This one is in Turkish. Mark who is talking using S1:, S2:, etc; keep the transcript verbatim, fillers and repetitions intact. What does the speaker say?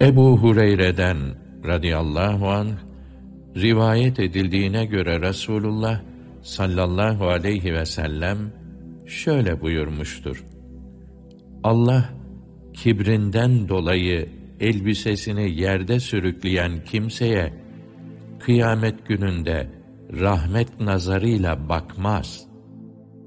S1: Ebu Hureyre'den radıyallahu anh rivayet edildiğine göre Resulullah sallallahu aleyhi ve sellem şöyle buyurmuştur: Allah kibrinden dolayı elbisesini yerde sürükleyen kimseye kıyamet gününde rahmet nazarıyla bakmaz.